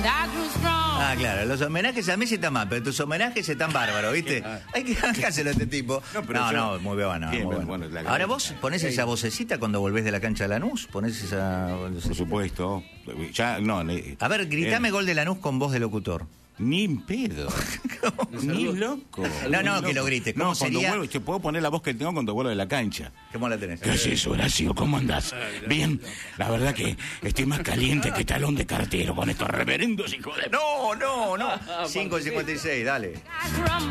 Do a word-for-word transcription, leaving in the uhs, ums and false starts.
Ah, claro, los homenajes a Messi están mal, pero tus homenajes están bárbaros, ¿viste? Hay que bajárselo a este tipo. No, pero no, yo- no, muy bueno. Bien, muy bueno. bueno, la- Ahora vos ponés esa vocecita cuando volvés de la cancha de Lanús, ponés esa Por vocecita. supuesto. Ya, no, ni- A ver, gritame eh, gol de Lanús con voz de locutor. Ni en pedo. Ni loco. No, no, Ni que lo loco. grites. ¿Cómo No, cuando sería? vuelvo, te puedo poner la voz que tengo cuando vuelvo de la cancha. ¿Cómo la tenés? ¿Qué haces, Horacio? ¿Cómo andás? Bien, la verdad que estoy más caliente que talón de cartero con estos reverendos hijos de... No, no, no. cinco cincuenta y seis, dale.